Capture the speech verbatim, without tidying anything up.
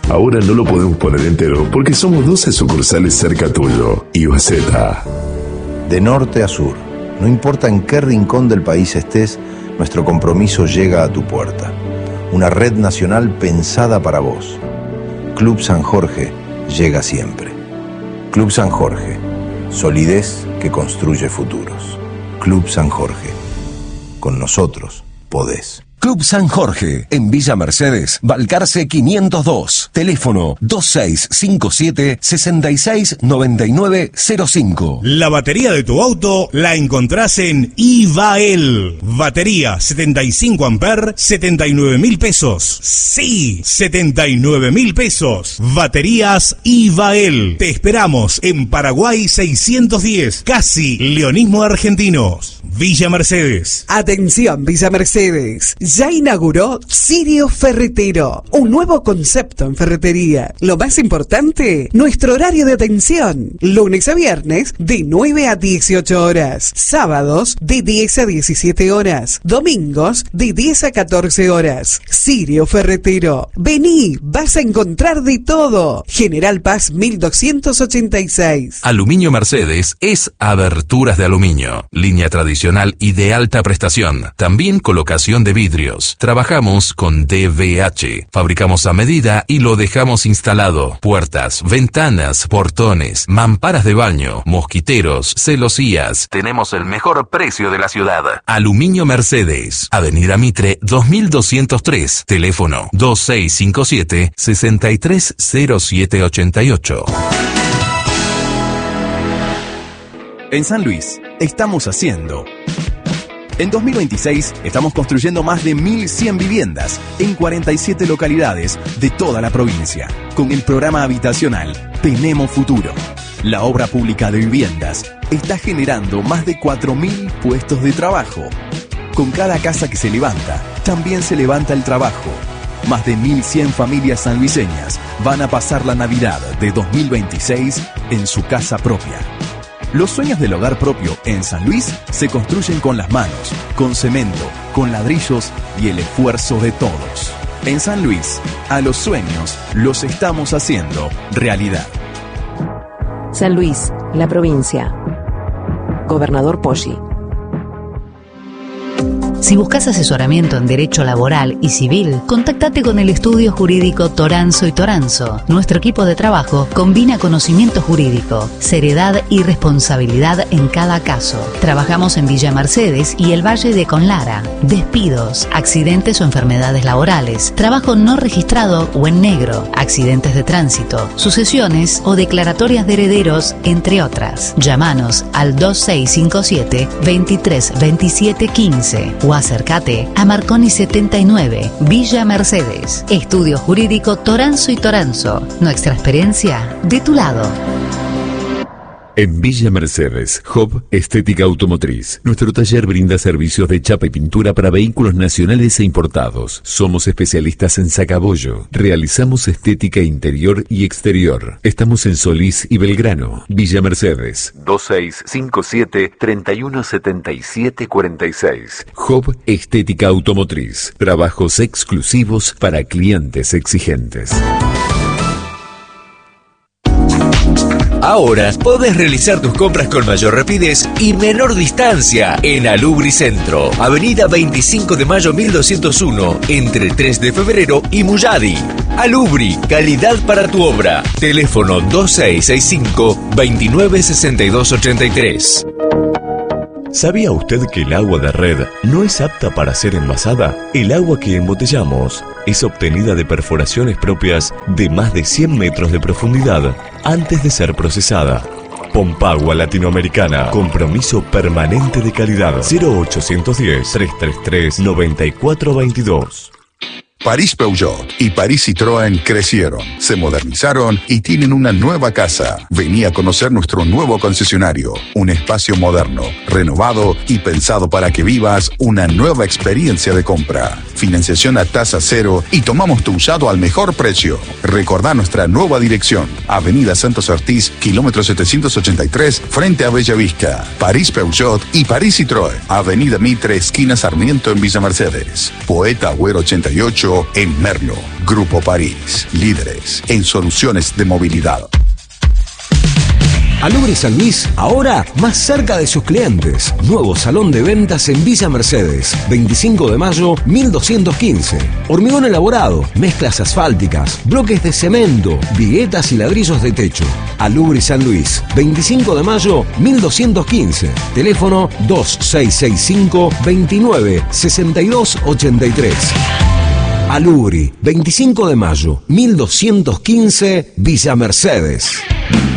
Ahora no lo podemos poner entero porque somos doce sucursales cerca tuyo. Iwazeta. De norte a sur, no importa en qué rincón del país estés, nuestro compromiso llega a tu puerta. Una red nacional pensada para vos. Club San Jorge llega siempre. Club San Jorge, solidez que construye futuros. Club San Jorge, con nosotros podés. Club San Jorge, en Villa Mercedes, Balcarce quinientos dos. Teléfono dos seis cinco siete, seis seis nueve nueve cero cinco. La batería de tu auto la encontrás en Ivael. Batería setenta y cinco amperes, setenta y nueve mil pesos. Sí, setenta y nueve mil pesos. Baterías Ivael. Te esperamos en Paraguay seiscientos diez, casi Leonismo Argentinos. Villa Mercedes. Atención, Villa Mercedes. Ya inauguró Sirio Ferretero, un nuevo concepto en ferretería. Lo más importante, nuestro horario de atención. Lunes a viernes de nueve a dieciocho horas. Sábados de diez a diecisiete horas. Domingos de diez a catorce horas. Sirio Ferretero. Vení, vas a encontrar de todo. General Paz mil doscientos ochenta y seis. Aluminio Mercedes es aberturas de aluminio. Línea tradicional y de alta prestación. También colocación de vidrio. Trabajamos con D V H. Fabricamos a medida y lo dejamos instalado. Puertas, ventanas, portones, mamparas de baño, mosquiteros, celosías. Tenemos el mejor precio de la ciudad. Aluminio Mercedes. Avenida Mitre dos mil doscientos tres. Teléfono dos seis cinco siete, seis tres cero siete ocho ocho. En San Luis, estamos haciendo. En dos mil veintiséis estamos construyendo más de mil cien viviendas en cuarenta y siete localidades de toda la provincia. Con el programa habitacional Tenemos Futuro. La obra pública de viviendas está generando más de cuatro mil puestos de trabajo. Con cada casa que se levanta, también se levanta el trabajo. Más de mil cien familias sanluiseñas van a pasar la Navidad de dos mil veintiséis en su casa propia. Los sueños del hogar propio en San Luis se construyen con las manos, con cemento, con ladrillos y el esfuerzo de todos. En San Luis, a los sueños los estamos haciendo realidad. San Luis, la provincia. Gobernador Poggi. Si buscas asesoramiento en derecho laboral y civil, contáctate con el estudio jurídico Toranzo y Toranzo. Nuestro equipo de trabajo combina conocimiento jurídico, seriedad y responsabilidad en cada caso. Trabajamos en Villa Mercedes y el Valle de Conlara. Despidos, accidentes o enfermedades laborales, trabajo no registrado o en negro, accidentes de tránsito, sucesiones o declaratorias de herederos, entre otras. Llámanos al dos seis cinco siete, veintitrés veintisiete quince o acércate a Marconi setenta y nueve, Villa Mercedes. Estudio Jurídico Toranzo y Toranzo. Nuestra experiencia de tu lado. En Villa Mercedes, Hub Estética Automotriz. Nuestro taller brinda servicios de chapa y pintura para vehículos nacionales e importados. Somos especialistas en sacabollo. Realizamos estética interior y exterior. Estamos en Solís y Belgrano. Villa Mercedes. dos seis cinco siete, tres uno siete siete cuatro seis. Hub Estética Automotriz. Trabajos exclusivos para clientes exigentes. Ahora podés realizar tus compras con mayor rapidez y menor distancia en Alubri Centro, Avenida veinticinco de mayo mil doscientos uno, entre tres de febrero y Muyadi. Alubri, calidad para tu obra. Teléfono dos seis seis cinco, veintinueve sesenta y dos ochenta y tres. ¿Sabía usted que el agua de red no es apta para ser envasada? El agua que embotellamos es obtenida de perforaciones propias de más de cien metros de profundidad antes de ser procesada. Pompagua Latinoamericana. Compromiso permanente de calidad. cero ochocientos diez, trescientos treinta y tres, noventa y cuatro veintidós. París Peugeot y París Citroën crecieron, se modernizaron y tienen una nueva casa. Vení a conocer nuestro nuevo concesionario, un espacio moderno, renovado y pensado para que vivas una nueva experiencia de compra. financiación a tasa cero y tomamos tu usado al mejor precio. Recordá nuestra nueva dirección. Avenida Santos Ortiz, kilómetro setecientos ochenta y tres, frente a Bellavista. París Peugeot y París Citroën. Avenida Mitre, esquina Sarmiento en Villa Mercedes. Poeta Agüero ochenta y ocho en Merlo. Grupo París. Líderes en soluciones de movilidad. Alubri San Luis, ahora más cerca de sus clientes. Nuevo salón de ventas en Villa Mercedes, veinticinco de mayo, mil doscientos quince. Hormigón elaborado, mezclas asfálticas, bloques de cemento, viguetas y ladrillos de techo. Alubri San Luis, veinticinco de mayo, mil doscientos quince. Teléfono dos seis seis cinco, veintinueve, sesenta y dos ochenta y tres. Alubri, veinticinco de mayo, mil doscientos quince, Villa Mercedes.